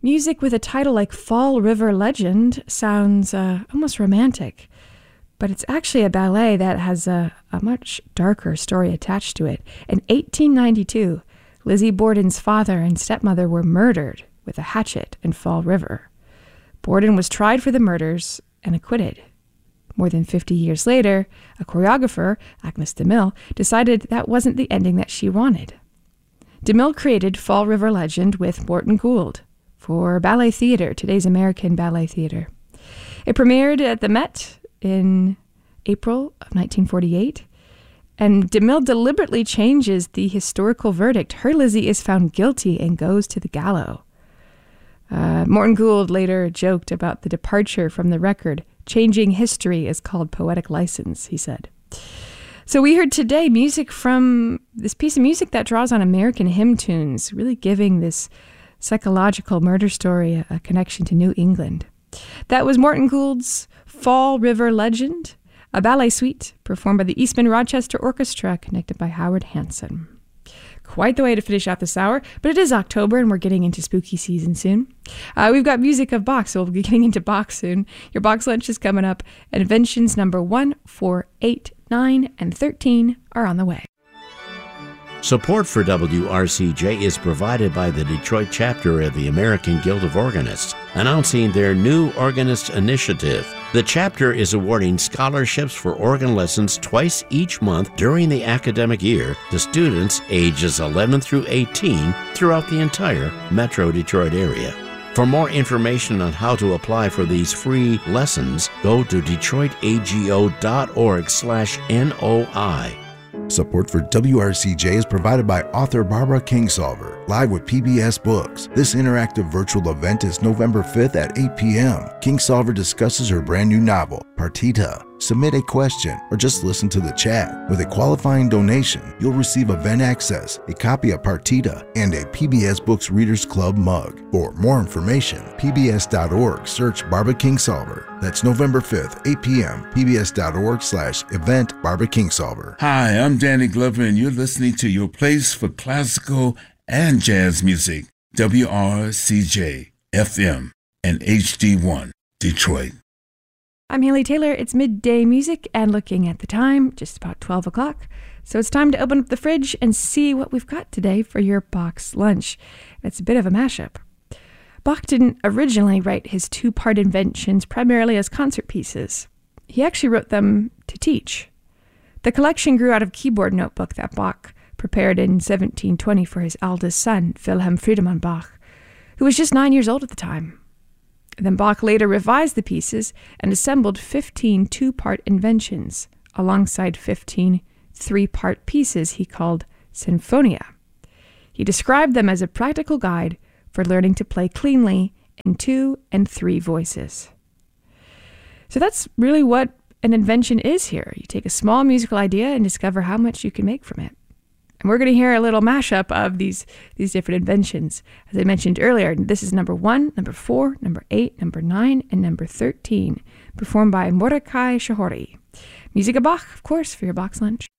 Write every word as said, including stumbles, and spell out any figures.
Music with a title like Fall River Legend sounds uh, almost romantic, but it's actually a ballet that has a, a much darker story attached to it. In eighteen ninety-two, Lizzie Borden's father and stepmother were murdered with a hatchet in Fall River. Borden was tried for the murders and acquitted. More than fifty years later, a choreographer, Agnes DeMille, decided that wasn't the ending that she wanted. DeMille created Fall River Legend with Morton Gould for Ballet Theatre, today's American Ballet Theatre. It premiered at the Met in April of nineteen forty-eight, and DeMille deliberately changes the historical verdict. Her Lizzie is found guilty and goes to the gallows. Uh, Morton Gould later joked about the departure from the record. Changing history is called poetic license, he said. So we heard today music from this piece of music that draws on American hymn tunes, really giving this psychological murder story a, a connection to New England. That was Morton Gould's Fall River Legend, a ballet suite performed by the Eastman Rochester Orchestra, conducted by Howard Hanson. Quite the way to finish out this hour, but it is October and we're getting into spooky season soon. Uh, we've got music of Bach, so we'll be getting into Bach soon. Your Bach's Lunch is coming up. Inventions number one, four, eight, nine, and thirteen are on the way. Support for W R C J is provided by the Detroit chapter of the American Guild of Organists, announcing their new Organist Initiative. The chapter is awarding scholarships for organ lessons twice each month during the academic year to students ages eleven through eighteen throughout the entire Metro Detroit area. For more information on how to apply for these free lessons, go to detroitago.org slash NOI. Support for W R C J is provided by author Barbara Kingsolver, live with P B S Books. This interactive virtual event is November fifth at eight p.m. Kingsolver discusses her brand new novel, Partita. Submit a question or just listen to the chat. With a qualifying donation, you'll receive event access, a copy of Partita, and a P B S Books Readers Club mug. For more information, P B S dot org, search Barbara Kingsolver. That's November fifth, eight p.m., P B S dot org slash event Barbara Kingsolver. Hi, I'm Danny Glover, and you're listening to your place for classical and jazz music, W R C J, F M, and H D one, Detroit. I'm Haley Taylor. It's midday music, and looking at the time, just about twelve o'clock. So it's time to open up the fridge and see what we've got today for your Bach's Lunch. It's a bit of a mashup. Bach didn't originally write his two-part inventions primarily as concert pieces. He actually wrote them to teach. The collection grew out of a keyboard notebook that Bach prepared in seventeen twenty for his eldest son, Wilhelm Friedemann Bach, who was just nine years old at the time. Then Bach later revised the pieces and assembled fifteen two-part inventions alongside fifteen three-part pieces he called Sinfonia. He described them as a practical guide for learning to play cleanly in two and three voices. So that's really what an invention is here. You take a small musical idea and discover how much you can make from it. And we're going to hear a little mashup of these, these different inventions. As I mentioned earlier, this is number one, number four, number eight, number nine, and number thirteen, performed by Mordecai Shahori. Music of Bach, of course, for your Bach's Lunch.